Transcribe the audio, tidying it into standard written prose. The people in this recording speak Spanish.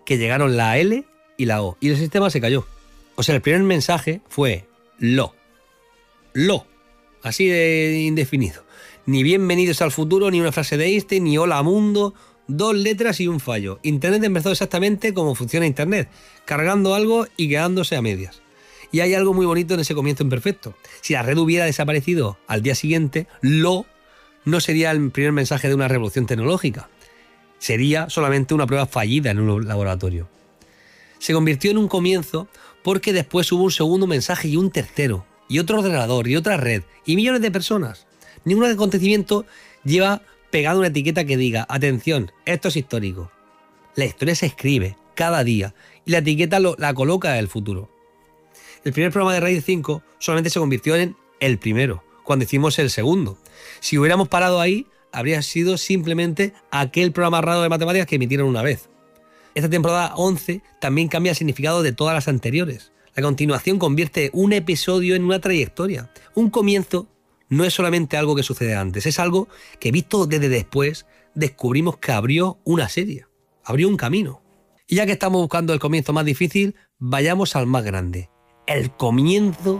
que llegaron la L y la O, y el sistema se cayó. O sea, el primer mensaje fue lo, así de indefinido. Ni bienvenidos al futuro, ni una frase de Einstein, ni hola mundo, 2 letras y un fallo. Internet empezó exactamente como funciona Internet, cargando algo y quedándose a medias. Y hay algo muy bonito en ese comienzo imperfecto. Si la red hubiera desaparecido al día siguiente, lo no sería el primer mensaje de una revolución tecnológica. Sería solamente una prueba fallida en un laboratorio. Se convirtió en un comienzo porque después hubo un segundo mensaje y un tercero, y otro ordenador, y otra red, y millones de personas. Ningún acontecimiento lleva pegado una etiqueta que diga, atención, esto es histórico. La historia se escribe cada día y la etiqueta la coloca en el futuro. El primer programa de RAID 5 solamente se convirtió en el primero, cuando hicimos el segundo. Si hubiéramos parado ahí, habría sido simplemente aquel programa raro de matemáticas que emitieron una vez. Esta temporada 11 también cambia el significado de todas las anteriores. La continuación convierte un episodio en una trayectoria. Un comienzo no es solamente algo que sucede antes, es algo que visto desde después descubrimos que abrió una serie, abrió un camino. Y ya que estamos buscando el comienzo más difícil, vayamos al más grande. El comienzo